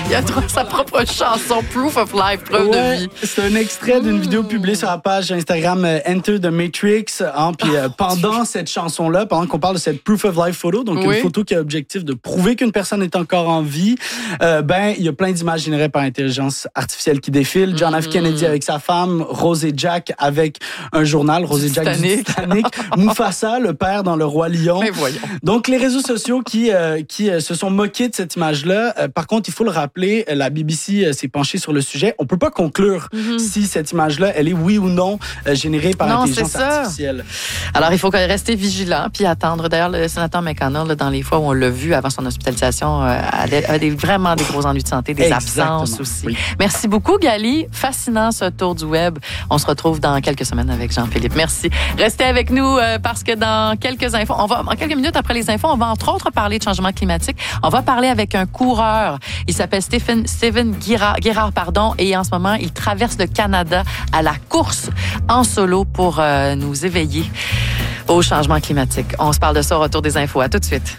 Il a trouvé sa propre chanson, Proof of Life, preuve de vie. C'est un extrait d'une vidéo publiée sur la page Instagram Enter the Matrix. Hein, puis pendant cette chanson-là, pendant qu'on parle de cette Proof of Life photo, donc une photo qui a l'objectif de prouver qu'une personne est encore en vie, il y a plein d'images générées par intelligence artificielle qui défilent. John F. Kennedy avec sa femme, Rose et Jack avec un journal, Rose et Jack du Titanic, Mufasa, le père dans Le Roi Lion. Mais voyons. Donc, les réseaux sociaux qui se sont moqués de cette image-là. Par contre, il faut le rappeler, la BBC s'est penchée sur le sujet. On peut pas conclure si cette image-là, elle est oui ou non générée par l'intelligence artificielle. Alors, il faut rester vigilant puis attendre. D'ailleurs, le sénateur McConnell, dans les fois où on l'a vu avant son hospitalisation, a vraiment des gros ennuis de santé, des absences aussi. Oui. Merci beaucoup, Gali. Fascinant, ce tour du web. On se retrouve dans quelques semaines avec Jean-Philippe. Merci. Restez avec nous parce que dans quelques infos, en quelques minutes après les infos, on va entre autres parler de changement climatique. On va parler avec un coureur. Il s'appelle Steven Guérard, et en ce moment, il traverse le Canada à la course en solo pour nous éveiller au changement climatique. On se parle de ça au retour des infos. À tout de suite.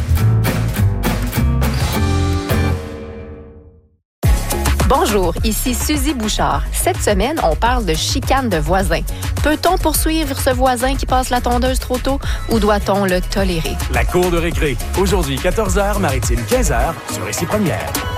Bonjour, ici Suzy Bouchard. Cette semaine, on parle de chicane de voisins. Peut-on poursuivre ce voisin qui passe la tondeuse trop tôt ou doit-on le tolérer? La cour de récré. Aujourd'hui, 14h, Maritime 15h, sur Ici Première.